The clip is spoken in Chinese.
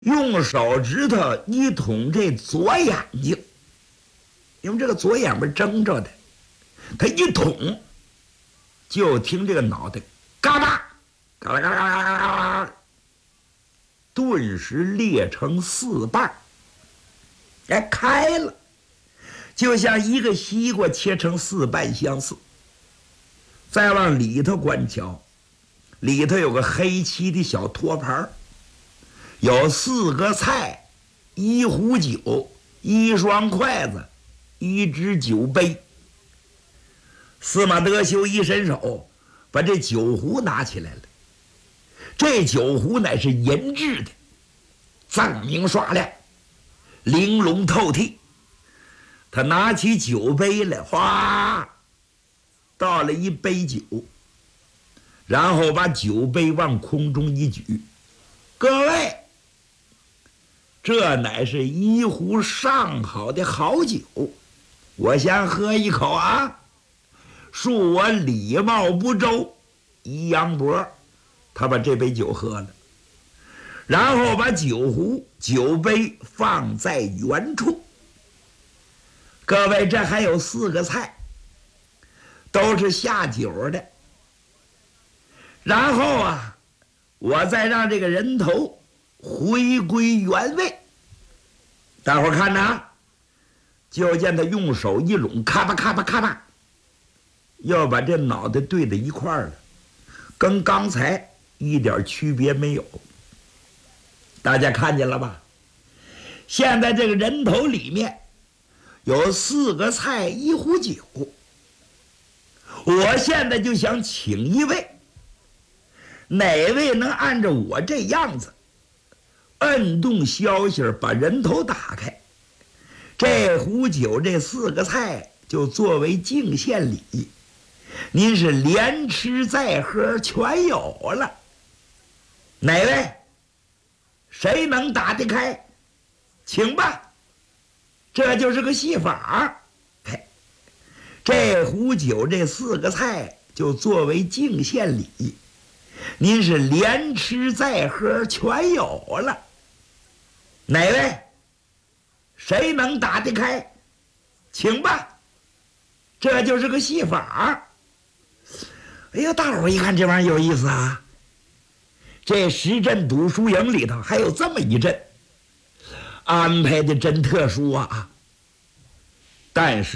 用手指头一捅这左眼睛，因为这个左眼巴睁着的，他一捅，就听这个脑袋嘎巴嘎啦嘎啦嘎啦嘎啦嘎啦，顿时裂成四瓣，开了，就像一个西瓜切成四瓣相似。再往里头观瞧，里头有个黑漆的小托盘，有4个菜，1壶酒，1双筷子，1只酒杯。司马德修一伸手，把这酒壶拿起来了。这酒壶乃是银制的，锃明刷亮，玲珑透剔。他拿起酒杯来，哗，倒了一杯酒，然后把酒杯往空中一举。各位，这乃是一壶上好的好酒，我先喝一口啊！恕我礼貌不周。一扬脖，他把这杯酒喝了，然后把酒壶、酒杯放在原处。各位，这还有4个菜，都是下酒的。然后啊，我再让这个人头回归原位。大伙儿看着，就见他用手一拢，咔吧咔吧咔吧，要把这脑袋对在一块儿了，跟刚才一点区别没有。大家看见了吧？现在这个人头里面有4个菜，1壶酒。我现在就想请一位，哪位能按照我这样子摁动消息把人头打开，这壶酒这4个菜就作为敬献礼，您是连吃再喝全有了。哪位？谁能打得开？请吧，这就是个戏法。这壶酒这4个菜就作为敬献礼，您是连吃再喝全有了。哪位？谁能打得开？请吧，这就是个戏法。哎呀，大伙儿一看这玩意儿有意思啊！这10阵赌输赢里头还有这么一阵，安排的真特殊啊！但是